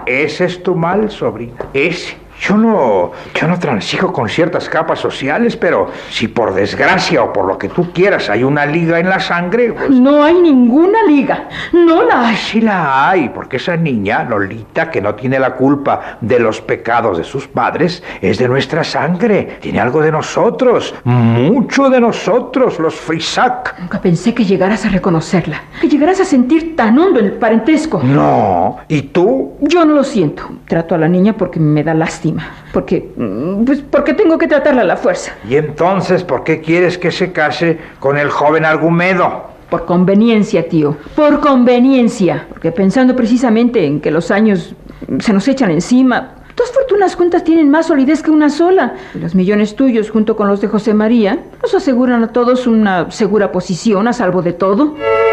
Ese es tu mal, sobrino. Ese. Yo no transijo con ciertas capas sociales, pero si por desgracia o por lo que tú quieras hay una liga en la sangre... Pues... No hay ninguna liga, no la hay. Sí la hay, porque esa niña, Lolita, que no tiene la culpa de los pecados de sus padres, es de nuestra sangre, tiene algo de nosotros, mucho de nosotros, los Frisac. Nunca pensé que llegaras a reconocerla, que llegaras a sentir tan hondo el parentesco. No, ¿y tú? Yo no lo siento, trato a la niña porque me da lástima. Porque tengo que tratarla a la fuerza. ¿Y entonces por qué quieres que se case con el joven Argumedo? Por conveniencia, tío. Por conveniencia. Porque pensando precisamente en que los años se nos echan encima, 2 fortunas juntas tienen más solidez que una sola. Y los millones tuyos, junto con los de José María, nos aseguran a todos una segura posición a salvo de todo.